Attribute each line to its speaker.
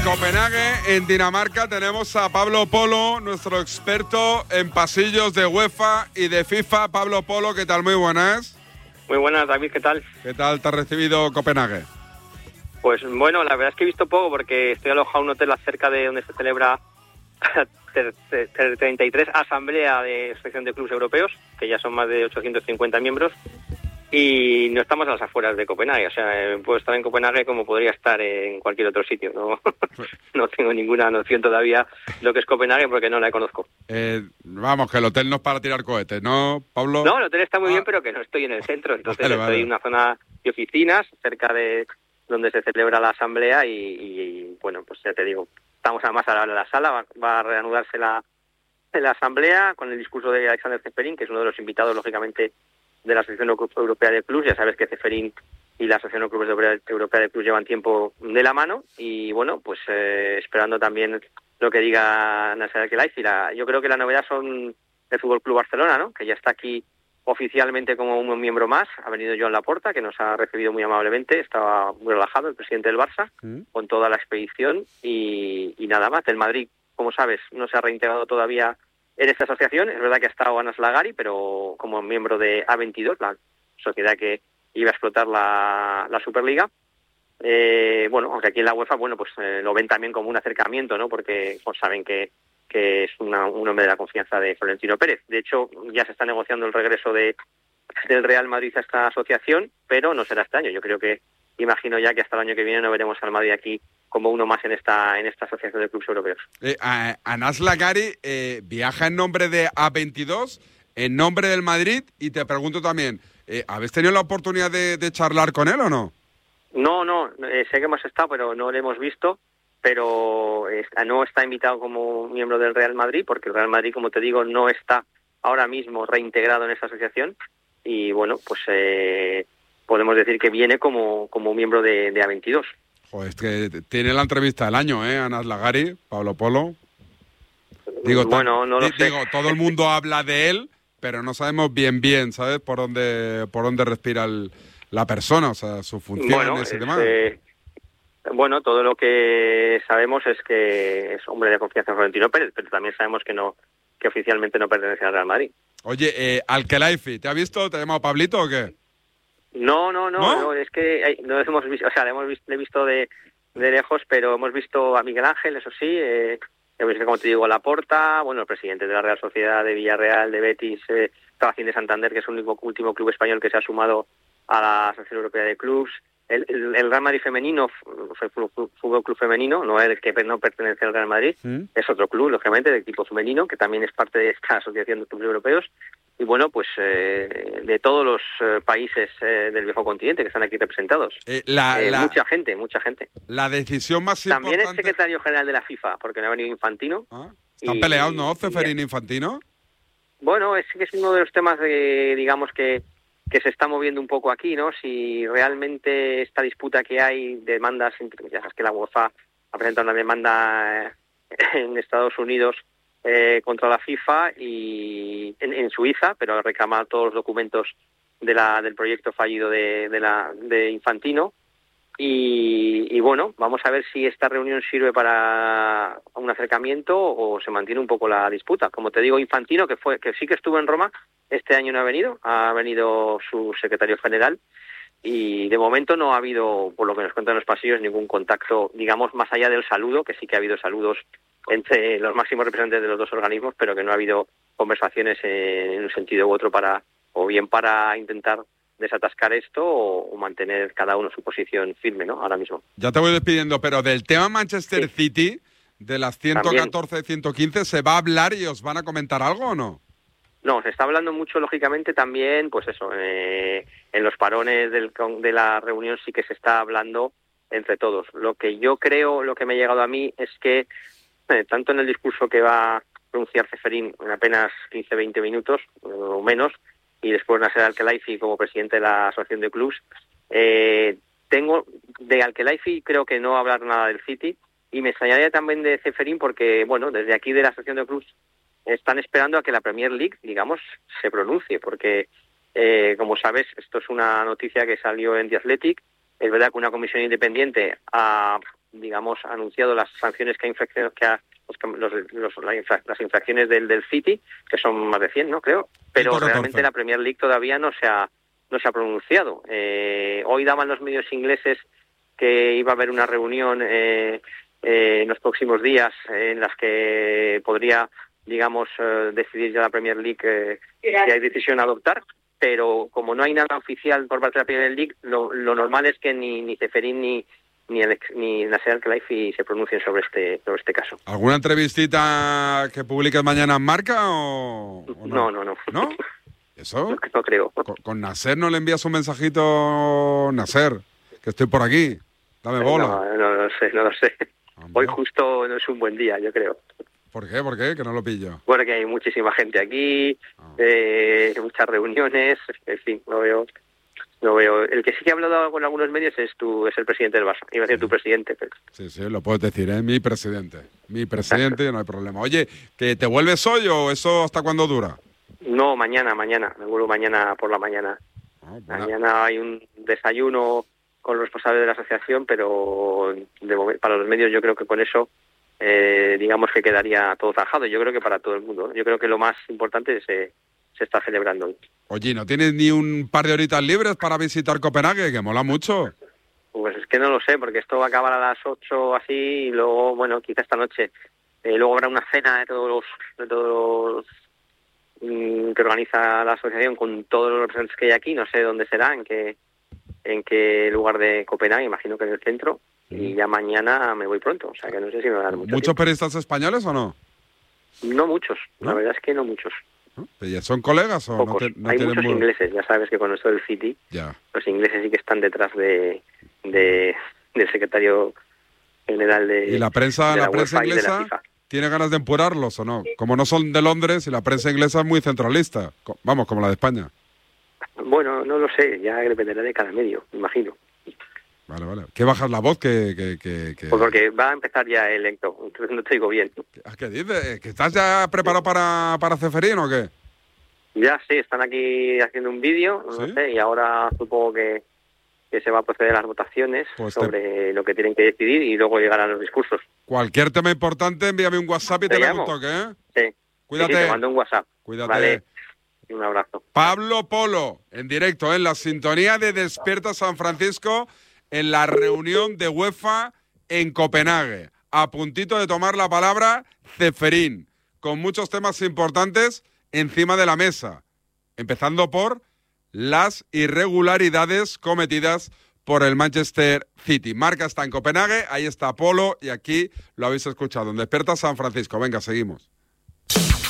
Speaker 1: Copenhague, en Dinamarca, tenemos a Pablo Polo, nuestro experto en pasillos de UEFA y de FIFA. Pablo Polo, ¿qué tal? Muy buenas.
Speaker 2: Muy buenas, David, ¿qué tal?
Speaker 1: ¿Qué tal te ha recibido Copenhague?
Speaker 2: Pues bueno, la verdad es que he visto poco porque estoy alojado en un hotel cerca de donde se celebra 33 Asamblea de Asociación de Clubes Europeos, que ya son más de 850 miembros, y no estamos a las afueras de Copenhague. O sea, puedo estar en Copenhague como podría estar en cualquier otro sitio. No tengo ninguna noción todavía de lo que es Copenhague porque no la conozco.
Speaker 1: Vamos, que el hotel no es para tirar cohetes, ¿no, Pablo?
Speaker 2: No, el hotel está muy bien, pero que no estoy en el centro. Entonces estoy en una zona de oficinas cerca de donde se celebra la asamblea y bueno, pues ya te digo, estamos además ahora en la sala, va a reanudarse la asamblea con el discurso de Alexander Ceferin, que es uno de los invitados, lógicamente, de la Asociación Europea de Clubs. Ya sabes que Ceferin y la Asociación Europea de Clubs llevan tiempo de la mano y bueno, pues esperando también lo que diga Nasser Al-Khelaifi. Yo creo que la novedad son el Fútbol Club Barcelona, ¿no? Que ya está aquí oficialmente como un miembro más. Ha venido Joan Laporta, que nos ha recibido muy amablemente, estaba muy relajado, el presidente del Barça, con toda la expedición y nada más. El Madrid, como sabes, no se ha reintegrado todavía en esta asociación. Es verdad que ha estado Anas Lagari, pero como miembro de A22, la sociedad que iba a explotar la Superliga. Bueno, aunque aquí en la UEFA, bueno, pues lo ven también como un acercamiento, ¿no? Porque pues, saben que es un hombre de la confianza de Florentino Pérez. De hecho, ya se está negociando el regreso del Real Madrid a esta asociación, pero no será este año. Yo creo que, imagino ya que hasta el año que viene no veremos al Madrid aquí como uno más en esta asociación de clubes europeos.
Speaker 1: Anas Lagari viaja en nombre de A22, en nombre del Madrid, y te pregunto también, ¿habéis tenido la oportunidad de charlar con él o no?
Speaker 2: No, sé que hemos estado, pero no lo hemos visto, pero no está invitado como miembro del Real Madrid, porque el Real Madrid, como te digo, no está ahora mismo reintegrado en esta asociación, y bueno, pues podemos decir que viene como miembro de A22.
Speaker 1: Joder, es que tiene la entrevista del año, Anas Lagari, Pablo Polo.
Speaker 2: Bueno, no lo sé.
Speaker 1: Digo, todo el mundo habla de él, pero no sabemos bien, ¿sabes? Por dónde respira la persona, o sea, sus funciones y demás.
Speaker 2: Bueno, todo lo que sabemos es que es hombre de confianza en Florentino Pérez, pero también sabemos que oficialmente no pertenece al Real Madrid.
Speaker 1: Oye, Al-Khelaifi, ¿te ha visto? ¿Te ha llamado Pablito o qué?
Speaker 2: No, es que no hemos visto, o sea, le he visto de lejos, pero hemos visto a Miguel Ángel, eso sí, hemos visto, como te digo, a Laporta, bueno, el presidente de la Real Sociedad, de Villarreal, de Betis, Tabacín de Santander, que es el último club español que se ha sumado a la Asociación Europea de Clubs. El Real Madrid femenino, Fútbol Club Femenino, no es el que no pertenece al Real Madrid, es otro club, lógicamente, de tipo femenino, que también es parte de esta Asociación de Clubes Europeos. Y bueno, pues de todos los países del viejo continente que están aquí representados. Mucha gente.
Speaker 1: La decisión más
Speaker 2: también
Speaker 1: importante...
Speaker 2: es secretario general de la FIFA, porque no ha venido Infantino.
Speaker 1: ¿Están peleados, no, Ceferin e Infantino?
Speaker 2: Bueno, es que es uno de los temas, digamos, que se está moviendo un poco aquí, ¿no? Si realmente esta disputa que hay, demandas, ya sabes que la UEFA ha presentado una demanda en Estados Unidos contra la FIFA y en Suiza, pero reclama todos los documentos del proyecto fallido de Infantino. Y bueno, vamos a ver si esta reunión sirve para un acercamiento o se mantiene un poco la disputa. Como te digo, Infantino, que sí que estuvo en Roma, este año no ha venido su secretario general y de momento no ha habido, por lo que nos cuentan los pasillos, ningún contacto, digamos, más allá del saludo, que sí que ha habido saludos entre los máximos representantes de los dos organismos, pero que no ha habido conversaciones en un sentido u otro para intentar desatascar esto o mantener cada uno su posición firme, ¿no? Ahora mismo.
Speaker 1: Ya te voy despidiendo, pero del tema Manchester City, de las 114, 115, ¿se va a hablar y os van a comentar algo o no?
Speaker 2: No, se está hablando mucho, lógicamente, también, pues eso, en los parones de la reunión sí que se está hablando entre todos. Lo que yo creo, lo que me ha llegado a mí es que, tanto en el discurso que va a pronunciar Ceferin en apenas 15-20 minutos o menos, y después Nasser Al-Khelaifi como presidente de la Asociación de Clubs, tengo de Al-Khelaifi creo que no hablar nada del City, y me extrañaría también de Ceferin porque, bueno, desde aquí de la Asociación de Clubs están esperando a que la Premier League, digamos, se pronuncie, porque, como sabes, esto es una noticia que salió en The Athletic. Es verdad que una comisión independiente ha digamos, anunciado las sanciones las infracciones del City, que son más de 100, ¿no? Creo. Pero realmente la Premier League todavía no se ha pronunciado. Hoy daban los medios ingleses que iba a haber una reunión en los próximos días en las que podría, digamos, decidir ya la Premier League si hay decisión a adoptar, pero como no hay nada oficial por parte de la Premier League, lo normal es que ni Ceferín ni Nasser Al-Khelaifi se pronuncien sobre este caso.
Speaker 1: ¿Alguna entrevistita que publiques mañana en Marca o no?
Speaker 2: No.
Speaker 1: ¿No? ¿Eso?
Speaker 2: No creo.
Speaker 1: ¿Con Nasser no le envías un mensajito, Nasser, que estoy por aquí? Dame bola.
Speaker 2: No lo sé. Hoy justo no es un buen día, yo creo.
Speaker 1: ¿Por qué? Que no lo pillo.
Speaker 2: Porque hay muchísima gente aquí, muchas reuniones, en fin, no veo. El que sí que ha hablado con algunos medios es el presidente del Barça. Iba a decir tu presidente. Pero...
Speaker 1: Sí, lo puedes decir, Mi presidente. No hay problema. Oye, ¿que te vuelves hoy o eso hasta cuándo dura?
Speaker 2: No, mañana. Me vuelvo mañana por la mañana. Mañana hay un desayuno con los responsables de la asociación, pero de momento, para los medios yo creo que con eso digamos que quedaría todo zanjado. Yo creo que para todo el mundo. Yo creo que lo más importante se está celebrando hoy.
Speaker 1: Oye, ¿no tienes ni un par de horitas libres para visitar Copenhague, que mola mucho?
Speaker 2: Pues es que no lo sé, porque esto va a acabar a las 8 así, y luego, bueno, quizá esta noche. Luego habrá una cena de todos los que organiza la asociación con todos los representantes que hay aquí. No sé dónde será, en qué lugar de Copenhague, imagino que en el centro. Y ya mañana me voy pronto, o sea que no sé si me va a dar mucho
Speaker 1: ¿Muchos
Speaker 2: tiempo.
Speaker 1: periodistas españoles o no?
Speaker 2: No muchos, la verdad es que no muchos.
Speaker 1: ¿Ya son colegas o
Speaker 2: pocos?
Speaker 1: no
Speaker 2: hay muchos ingleses, ya sabes que con esto del City, los ingleses sí que están detrás del secretario general de
Speaker 1: ¿Y la prensa
Speaker 2: inglesa
Speaker 1: tiene ganas de empurarlos o no? Como no son de Londres y la prensa inglesa es muy centralista, vamos, como la de España.
Speaker 2: Bueno, no lo sé, ya dependerá de cada medio, me imagino.
Speaker 1: Vale. ¿Qué bajas la voz? Que...
Speaker 2: Pues porque va a empezar ya el electo, entonces no te digo bien.
Speaker 1: ¿Qué dices? ¿Que estás ya preparado para Ceferín o qué?
Speaker 2: Ya, sí, están aquí haciendo un vídeo, no sé, y ahora supongo que se va a proceder a las votaciones sobre lo que tienen que decidir y luego llegarán los discursos.
Speaker 1: Cualquier tema importante, envíame un WhatsApp y te lo toque, ¿eh?
Speaker 2: Sí.
Speaker 1: Cuídate.
Speaker 2: Sí, te mando un WhatsApp.
Speaker 1: Cuídate.
Speaker 2: Vale. Un abrazo.
Speaker 1: Pablo Polo, en directo, en la sintonía de Despierta San Francisco, en la reunión de UEFA en Copenhague. A puntito de tomar la palabra Ceferín, con muchos temas importantes encima de la mesa, empezando por las irregularidades cometidas por el Manchester City. Marca está en Copenhague, ahí está Polo y aquí lo habéis escuchado en Despierta San Francisco. Venga, seguimos.